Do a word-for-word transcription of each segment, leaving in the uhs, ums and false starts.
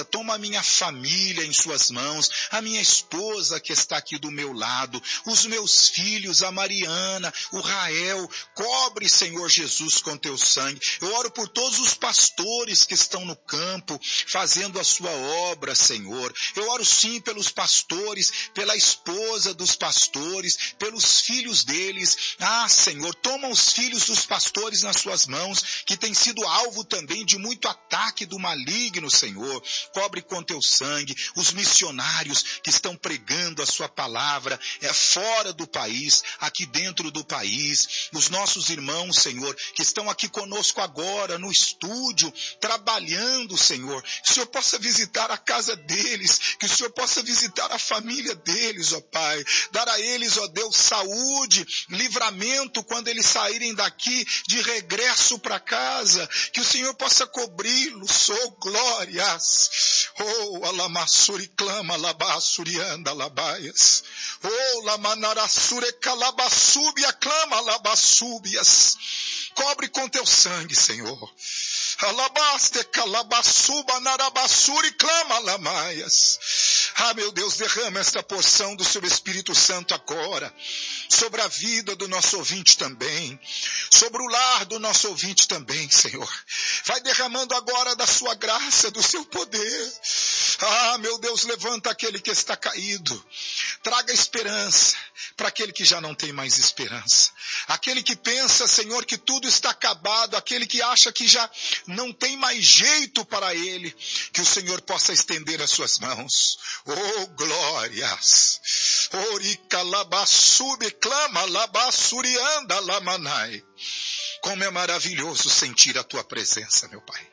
toma a minha família em suas mãos, a minha esposa que está aqui do meu lado, os meus filhos, a Mariana, o Rael, cobre, Senhor Jesus, com teu sangue. Eu oro por todos os pastores que estão no campo, fazendo a sua obra, Senhor. Eu oro sim pelos pastores, pela esposa dos pastores, pelos filhos deles. Ah, Senhor, toma os filhos dos pastores nas suas mãos, que tem sido alvo também de muito ataque do maligno, Senhor. Cobre com teu sangue os missionários que estão pregando a sua palavra, é fora do país, aqui dentro do país, os nossos irmãos, Senhor, que estão aqui conosco agora no estúdio, trabalhando, Senhor, que o Senhor possa visitar a casa deles, que o Senhor possa visitar a família deles, ó Pai, dar a eles, ó Deus, saúde, livramento quando eles saírem daqui de regresso para casa, que o Senhor possa cobri-los, oh glórias. Oh, alamassuri clama, alabassuri anda, alabaias. Oh, lamanarassure calabasúbia clama, alabassúbias. Cobre com teu sangue, Senhor. Alabaste calabassuba narabassuri clama, alamaias. Ah, meu Deus, derrama esta porção do seu Espírito Santo agora, sobre a vida do nosso ouvinte também, sobre o lar do nosso ouvinte também, Senhor. Vai derramando agora da sua graça, do seu poder. Ah, meu Deus, levanta aquele que está caído. Traga esperança para aquele que já não tem mais esperança. Aquele que pensa, Senhor, que tudo está acabado, aquele que acha que já não tem mais jeito para ele, que o Senhor possa estender as suas mãos. Oh, glórias! Orica labassube clama labassurianda lamanai. Como é maravilhoso sentir a tua presença, meu Pai.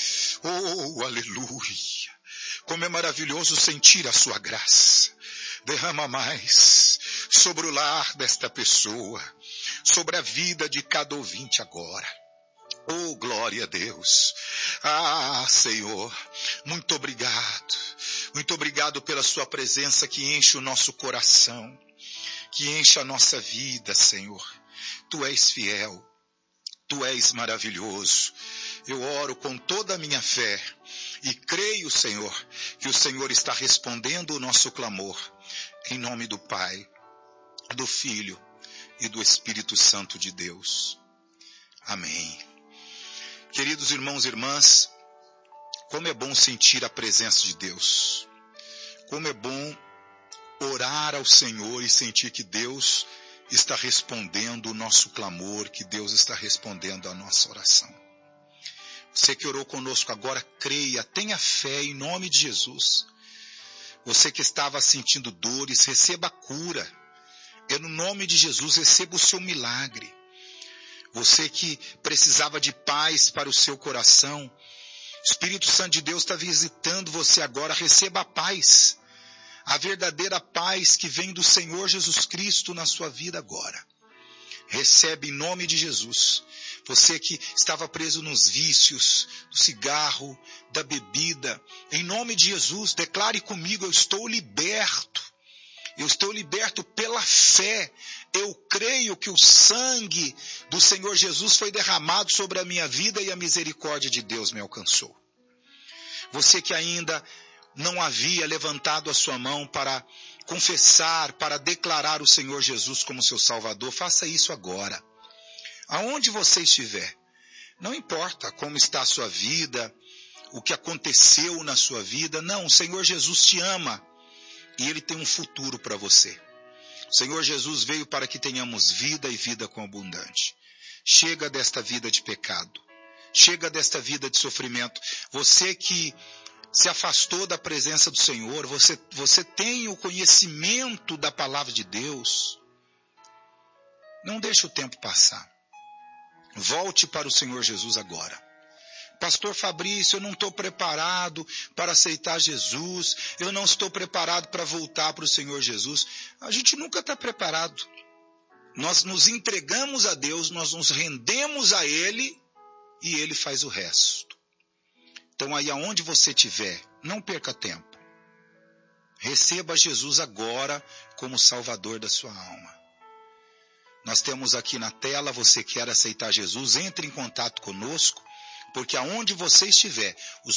Oh, aleluia! Como é maravilhoso sentir a sua graça. Derrama mais sobre o lar desta pessoa, sobre a vida de cada ouvinte agora. Oh, glória a Deus. Ah, Senhor, muito obrigado. Muito obrigado pela sua presença que enche o nosso coração, que enche a nossa vida, Senhor. Tu és fiel, tu és maravilhoso. Eu oro com toda a minha fé e creio, Senhor, que o Senhor está respondendo o nosso clamor. Em nome do Pai, do Filho e do Espírito Santo de Deus. Amém. Queridos irmãos e irmãs, como é bom sentir a presença de Deus. Como é bom orar ao Senhor e sentir que Deus está respondendo o nosso clamor, que Deus está respondendo a nossa oração. Você que orou conosco agora, creia, tenha fé em nome de Jesus. Você que estava sentindo dores, receba a cura. É no nome de Jesus, receba o seu milagre. Você que precisava de paz para o seu coração, o Espírito Santo de Deus está visitando você agora, receba a paz. A verdadeira paz que vem do Senhor Jesus Cristo na sua vida agora. Recebe em nome de Jesus. Você que estava preso nos vícios, do cigarro, da bebida, em nome de Jesus, declare comigo, eu estou liberto. Eu estou liberto pela fé. Eu creio que o sangue do Senhor Jesus foi derramado sobre a minha vida e a misericórdia de Deus me alcançou. Você que ainda não havia levantado a sua mão para confessar, para declarar o Senhor Jesus como seu Salvador, faça isso agora. Aonde você estiver, não importa como está a sua vida, o que aconteceu na sua vida, não, o Senhor Jesus te ama e Ele tem um futuro para você. O Senhor Jesus veio para que tenhamos vida e vida com abundante. Chega desta vida de pecado, chega desta vida de sofrimento. Você que se afastou da presença do Senhor, você, você tem o conhecimento da palavra de Deus, não deixe o tempo passar. Volte para o Senhor Jesus agora. Pastor Fabrício, eu não estou preparado para aceitar Jesus, eu não estou preparado para voltar para o Senhor Jesus. A gente nunca está preparado. Nós nos entregamos a Deus, nós nos rendemos a Ele e Ele faz o resto. Então aí aonde você estiver, não perca tempo. Receba Jesus agora como Salvador da sua alma. Nós temos aqui na tela, você quer aceitar Jesus, entre em contato conosco, porque aonde você estiver, os